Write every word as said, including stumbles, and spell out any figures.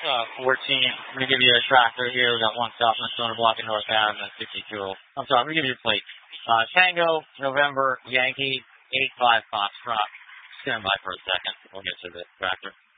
uh, fourteen. I'm going to give you a tractor here. We got one stop on Stone Block in North Ave and sixty-two. I'm sorry, I'm going to give you a plate. Uh, Tango, November, Yankee, eight five Foxtrot. Stand by for a second. We'll get to the tractor.